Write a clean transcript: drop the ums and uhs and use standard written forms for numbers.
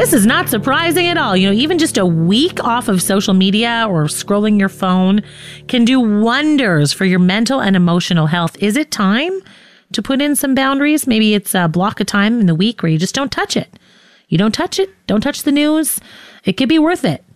This is not surprising at all. Even just a week off of social media or scrolling your phone can do wonders for your mental and emotional health. Is it time to put in some boundaries? Maybe it's a block of time in the week where you just don't touch it. You don't touch it. Don't touch the news. It could be worth it.